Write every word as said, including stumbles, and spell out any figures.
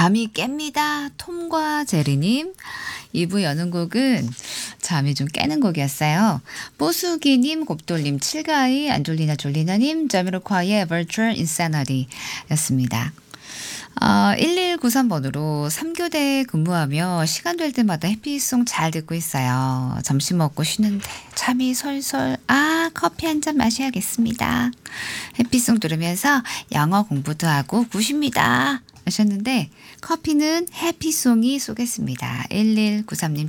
잠이 깹니다. 톰과 제리님. 이 부 여는 곡은 잠이 좀 깨는 곡이었어요. 뽀수기님, 곱돌님, 칠가이, 안졸리나 졸리나님, 자미로콰이의 Virtual Insanity 였습니다. 어, 일일구삼 번으로 삼 교대에 근무하며 시간 될 때마다 해피송 잘 듣고 있어요. 점심 먹고 쉬는데 잠이 솔솔. 아, 커피 한 잔 마셔야겠습니다. 해피송 들으면서 영어 공부도 하고 구십니다 하셨는데 커피는 해피송이 쏘겠습니다. 일일구삼 님